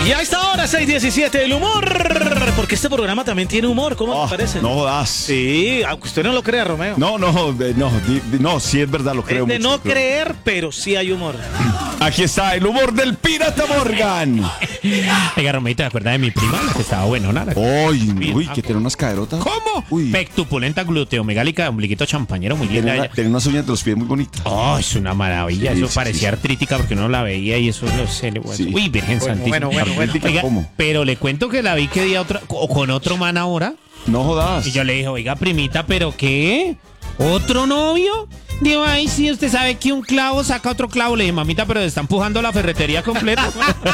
Y a esta hora, 6:17, el humor. Porque este programa también tiene humor, ¿cómo te parece? No jodas. Sí, aunque usted no lo crea, Romeo. No, sí es verdad, lo creo Es de mucho. no creer, pero sí hay humor. Aquí está el humor del Pirata Morgan. Oiga, Romeo, ¿te acuerdas de mi prima? La que estaba buenona. Uy, que tiene unas caderotas. ¿Cómo? Uy. Pectupulenta, gluteomegálica, ombliguito champañero, muy linda ella. Tiene unas uñas de los pies muy bonitas. Oh, es una maravilla. Sí, Eso sí, parecía sí. artrítica porque uno la veía y eso no sé. Sí. Uy, Virgen Santísima. bueno. Oiga, ¿Cómo? pero le cuento que la vi que día con otro man ahora. No jodas. Y yo le dije, oiga, primita, ¿pero qué? ¿Otro novio? Digo, ay, sí, usted sabe que un clavo saca otro clavo. Le dije, mamita, pero está empujando la ferretería completa.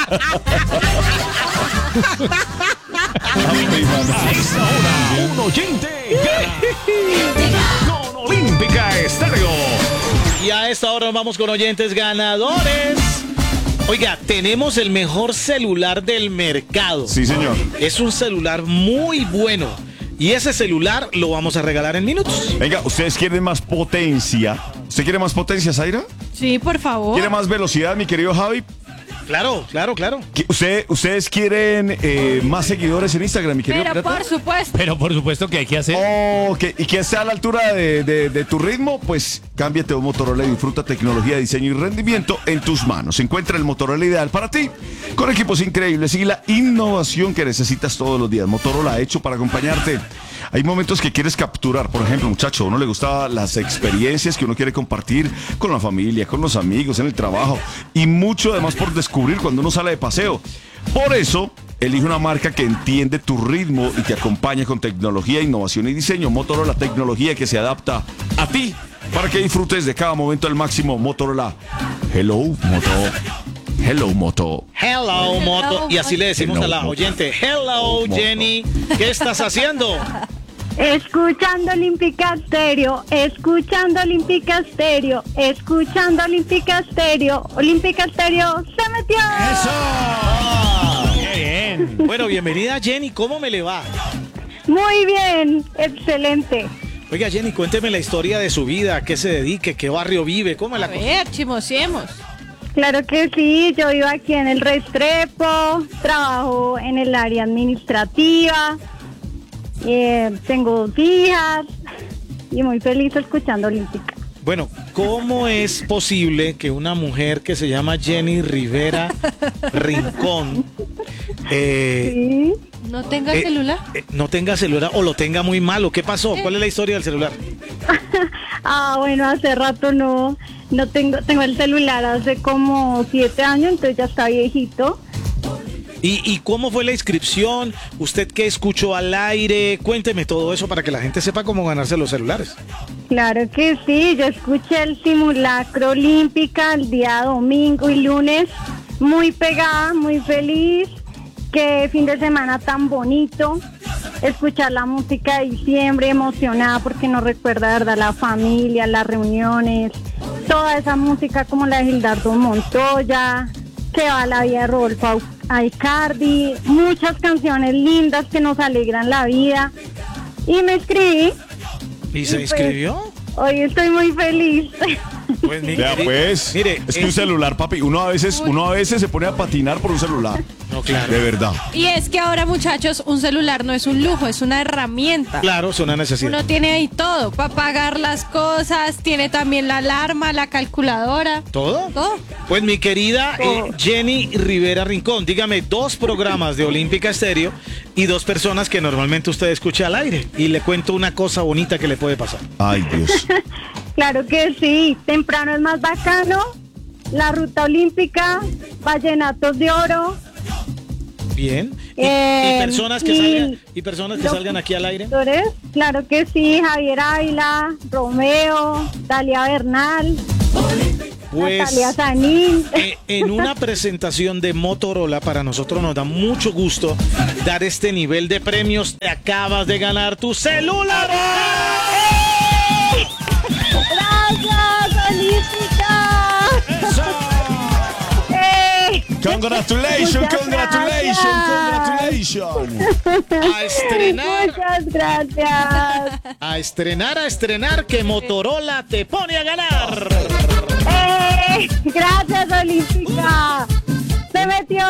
Un oyente gana con Olímpica Estéreo. Y a esta hora nos vamos con oyentes ganadores. Oiga, tenemos el mejor celular del mercado. Sí, señor. Es un celular muy bueno. Y ese celular lo vamos a regalar en minutos. Venga, ¿ustedes quieren más potencia? ¿Usted quiere más potencia, Zaira? Sí, por favor. ¿Quiere más velocidad, mi querido Javi? Claro. ¿Ustedes quieren más seguidores en Instagram, mi querido Pero pirata? por supuesto. Pero por supuesto que hay que hacer. ¿Y que esté a la altura de tu ritmo? Pues cámbiate a un Motorola y disfruta tecnología, diseño y rendimiento en tus manos. Encuentra el Motorola ideal para ti, con equipos increíbles y la innovación que necesitas todos los días. Motorola, hecho para acompañarte. Hay momentos que quieres capturar, por ejemplo, muchacho, a uno le gustan las experiencias que uno quiere compartir con la familia, con los amigos, en el trabajo y mucho además por descubrir cuando uno sale de paseo. Por eso, elige una marca que entiende tu ritmo y te acompaña con tecnología, innovación y diseño. Motorola, tecnología que se adapta a ti para que disfrutes de cada momento al máximo. Motorola. Hello, Moto. Hello, Moto. Y así le decimos Hello, a la Moto. oyente. Hello, Moto. Jenny. ¿Qué estás haciendo? Escuchando Olímpica Estéreo, escuchando Olímpica Estéreo, escuchando Olímpica Estéreo. Olímpica Estéreo se metió. ¡Qué bien! Bueno, bienvenida, Jenny. ¿Cómo me le va? Muy bien, excelente. Oiga, Jenny, cuénteme la historia de su vida. ¿A qué se dedique? ¿Qué barrio vive? ¿Cómo es la A cosa? ver, chimosiemos. Claro que sí, yo vivo aquí en el Restrepo, trabajo en el área administrativa, tengo 2 hijas y muy feliz escuchando Olímpica. Bueno, ¿cómo es posible que una mujer que se llama Jenny Rivera Rincón Sí. ¿No tenga celular? no tenga celular o lo tenga muy malo? ¿Qué pasó? ¿Cuál es la historia del celular? Bueno, hace rato no tengo el celular hace como 7 años, entonces ya está viejito. ¿Y cómo fue la inscripción? ¿Usted qué escuchó al aire? Cuénteme todo eso para que la gente sepa cómo ganarse los celulares. Claro que sí, yo escuché el simulacro Olímpica el día domingo y lunes, muy pegada, muy feliz, qué fin de semana tan bonito, escuchar la música de diciembre, emocionada porque nos recuerda, de verdad, la familia, las reuniones, toda esa música como la de Gildardo Montoya, que va la vida de Rodolfo Aicardi, muchas canciones lindas que nos alegran la vida, y me inscribí. ¿Y se pues, inscribió? Hoy estoy muy feliz. Pues, mi Vea, querido- pues, mire, es que un celular, papi, uno a veces se pone a patinar por un celular. No, claro. De verdad. Y es que ahora, muchachos, un celular no es un lujo, es una herramienta. Claro, es una necesidad. Uno tiene ahí todo, para pagar las cosas, tiene también la alarma, la calculadora. ¿Todo? Todo. Pues mi querida Jenny Rivera Rincón, dígame 2 programas de Olímpica Estéreo y 2 personas que normalmente usted escucha al aire. Y le cuento una cosa bonita que le puede pasar. Ay, Dios. Claro que sí, temprano es más bacano, la ruta olímpica, vallenatos de oro. Bien. ¿Y personas que salgan aquí al aire? Doctores, claro que sí, Javier Ávila, Romeo, Dalia Bernal, Pues Natalia Sanín. en una presentación de Motorola, para nosotros nos da mucho gusto dar este nivel de premios. Te acabas de ganar tu celular. ¡Gracias, Olímpica! ¡Eso! Congratulations, Muchas congratulations, gracias. congratulations. A estrenar, Muchas gracias. a estrenar que Motorola te pone a ganar. Gracias, Olímpica. Se metió.